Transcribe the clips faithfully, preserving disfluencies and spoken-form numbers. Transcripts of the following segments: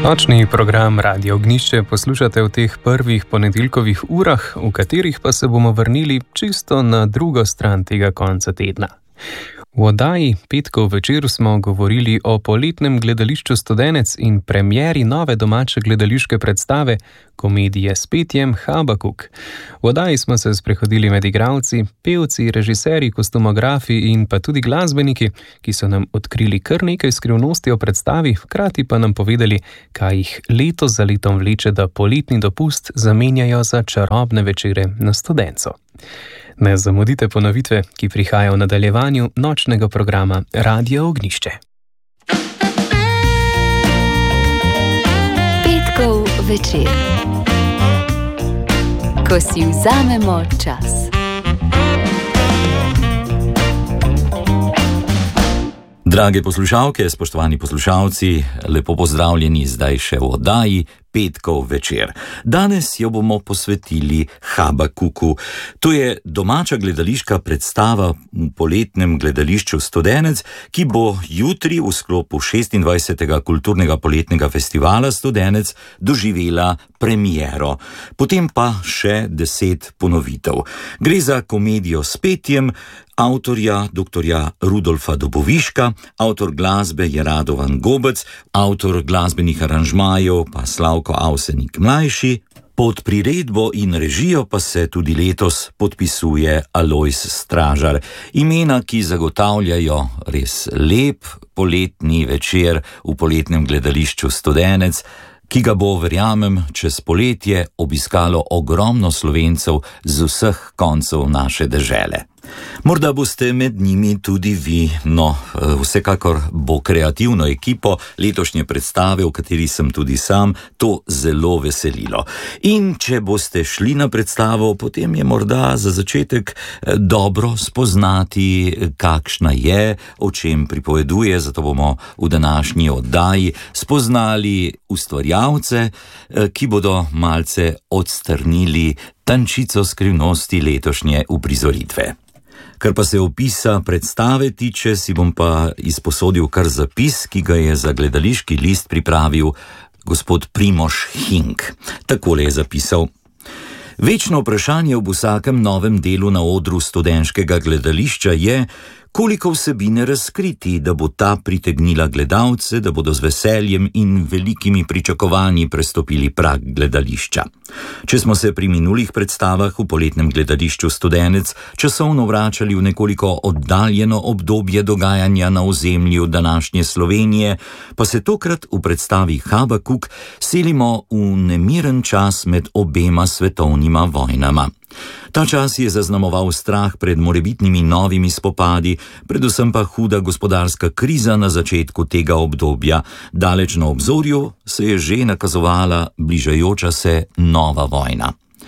Nočni program Radio Ognjišče poslušate v teh prvih ponedeljkovih urah, v katerih pa se bomo vrnili čisto na drugo stran tega konca tedna. V oddaji Petkov večer smo govorili o poletnem gledališču Studenec in premieri nove domače gledališke predstave, komedije s petjem Habakuk. V oddaji smo se sprehodili med igralci, pevci, režiserji, kostumografi in pa tudi glasbeniki, ki so nam odkrili kar nekaj skrivnosti o predstavi, hkrati pa nam povedali, kaj jih leto za letom vleče, da poletni dopust zamenjajo za čarobne večere na Studencu. Ne zamudite ponovitve, ki prihaja v nadaljevanju nočnega programa Radio Ognjišče. Petkov večer, ko si vzamemo čas. Drage poslušalke, spoštovani poslušalci, lepo pozdravljeni zdaj še v oddaji Petkov večer. Danes jo bomo posvetili Habakuku. To je domača gledališka predstava v poletnem gledališču Studenec, ki bo jutri v sklopu šestindvajsetega kulturnega poletnega festivala Studenec doživela premiero. Potem pa še deset ponovitev. Gre za komedijo s petjem avtorja doktorja Rudolfa Doboviška, avtor glasbe je Radovan Gobec, avtor glasbenih aranžmajev pa Slavko Avsenik mlajši. Pod priredbo in režijo pa se tudi letos podpisuje Alojz Stražar. Imena, ki zagotavljajo res lep poletni večer v poletnem gledališču Studenec, ki ga bo, verjamem, čez poletje obiskalo ogromno Slovencev z vseh koncev naše dežele. Morda boste med njimi tudi vi, no, vsekakor bo kreativno ekipo letošnje predstave, v kateri sem tudi sam, to zelo veselilo. In če boste šli na predstavo, potem je morda za začetek dobro spoznati, kakšna je, o čem pripoveduje, zato bomo v današnji oddaji spoznali ustvarjalce, ki bodo malce odstrnili tančico skrivnosti letošnje uprizoritve. Kar pa se opisa predstave tiče, si bom pa izposodil kar zapis, ki ga je za gledališki list pripravil gospod Primož Hink. Takole je zapisal: Večno vprašanje ob vsakem novem delu na odru studenškega gledališča je, koliko vsebine razkriti, da bo ta pritegnila gledalce, da bodo z veseljem in velikimi pričakovanji prestopili prag gledališča. Če smo se pri minulih predstavah v poletnem gledališču Studenec časovno vračali v nekoliko oddaljeno obdobje dogajanja na ozemlju današnje Slovenije, pa se tokrat v predstavi Habakuk selimo v nemiren čas med obema svetovnima vojnama. Ta čas je zaznamoval strah pred morebitnimi novimi spopadi, predvsem pa huda gospodarska kriza na začetku tega obdobja. Daleč na obzorju se je že nakazovala bližajoča se nova vojna.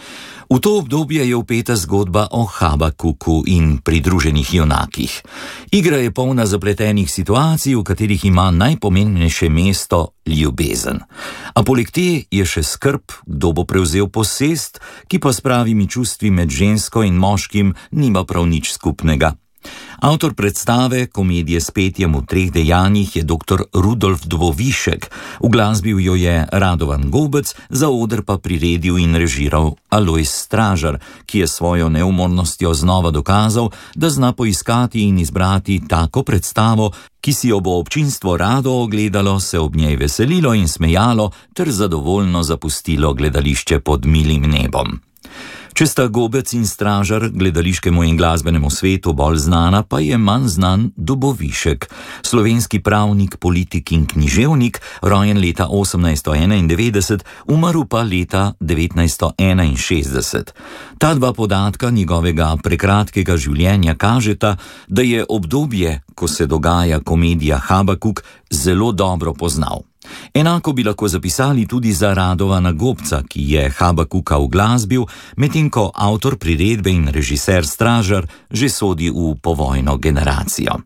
V to obdobje je vpeta zgodba o Habakuku in pridruženih junakih. Igra je polna zapletenih situacij, v katerih ima najpomembnejše mesto ljubezen. A poleg te je še skrb, kdo bo prevzel posest, ki pa s pravimi čustvi med žensko in moškim nima prav nič skupnega. Avtor predstave, komedije s petjem v treh dejanjih, je doktor Rudolf Dobovišek, uglasbil jo je Radovan Gobec, za oder pa priredil in režiral Alojz Stražar, ki je svojo neumornostjo znova dokazal, da zna poiskati in izbrati tako predstavo, ki si jo bo občinstvo rado ogledalo, se ob njej veselilo in smejalo ter zadovoljno zapustilo gledališče pod milim nebom. Če sta Gobec in Stražar gledališkemu in glasbenemu svetu bolj znana, pa je manj znan Dobovišek, slovenski pravnik, politik in književnik, rojen leta osemnajststo enaindevetdeset, umrl pa leta devetnajststo enainšestdeset. Ta dva podatka njegovega prekratkega življenja kažeta, da je obdobje, ko se dogaja komedija Habakuk, zelo dobro poznal. Enako bi lahko zapisali tudi za Radovana Gobca, ki je Habakuka uglasbil, medtem ko avtor priredbe in režiser Stražar že sodi v povojno generacijo.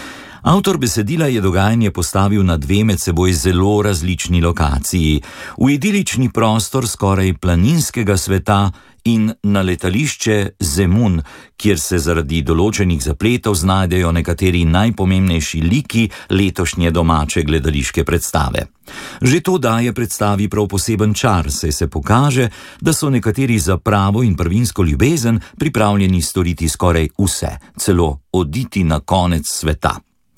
Avtor besedila je dogajanje postavil na dve med seboj zelo različni lokaciji, v idilični prostor skoraj planinskega sveta in na letališče Zemun, kjer se zaradi določenih zapletov znajdejo nekateri najpomembnejši liki letošnje domače gledališke predstave. Že to daje predstavi prav poseben čar, saj se pokaže, da so nekateri za pravo in prvinsko ljubezen pripravljeni storiti skoraj vse, celo oditi na konec sveta.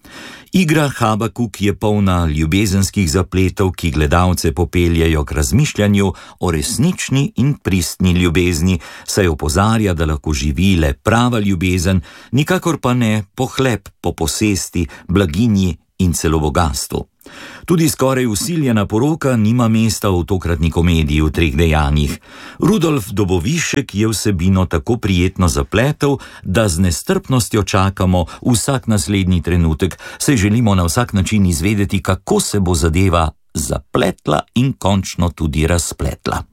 Igra Habakuk je polna ljubezenskih zapletov, ki gledalce popeljejo k razmišljanju o resnični in pristni ljubezni, saj opozarja, da lahko živi le prava ljubezen, nikakor pa ne pohlep po posesti, blaginji in celo bogastvu. Tudi skoraj vsiljena poroka nima mesta v tokratni komediji v treh dejanjih. Rudolf Dobovišek je vsebino tako prijetno zapletel, da z nestrpnostjo čakamo vsak naslednji trenutek, saj želimo na vsak način izvedeti, kako se bo zadeva zapletla in končno tudi razpletla.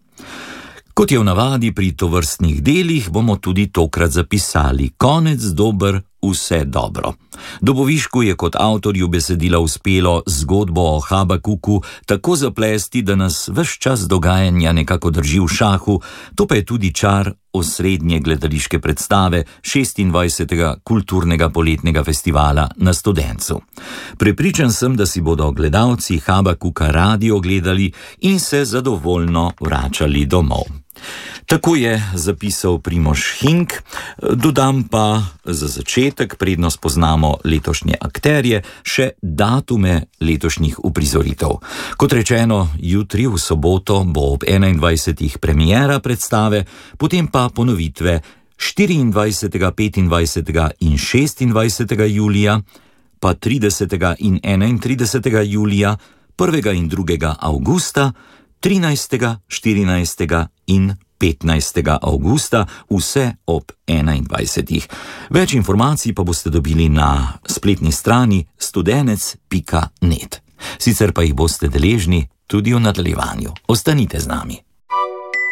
Kot je v navadi pri tovrstnih delih, bomo tudi tokrat zapisali: konec dober, vse dobro. Dobovišku je kot avtorju besedila uspelo zgodbo o Habakuku tako zaplesti, da nas ves čas dogajanja nekako drži v šahu, to pa je tudi čar osrednje gledališke predstave šestindvajsetega kulturnega poletnega festivala na Studencu. Prepričan sem, da si bodo gledalci Habakuka radi ogledali in se zadovoljno vračali domov. Tako je zapisal Primož Hink. Dodam pa za začetek, predno spoznamo letošnje akterje, še datume letošnjih uprizoritev. Kot rečeno, jutri v soboto bo ob enaindvajsetih premiera predstave, potem pa ponovitve štiriindvajsetega, petindvajsetega in šestindvajsetega julija, pa tridesetega in enaintridesetega julija, prvega in drugega avgusta, trinajstega, štirinajstega in petnajstega avgusta, vse ob enaindvajsetih. Več informacij pa boste dobili na spletni strani studenec pika net. Sicer pa jih boste deležni tudi v nadaljevanju. Ostanite z nami.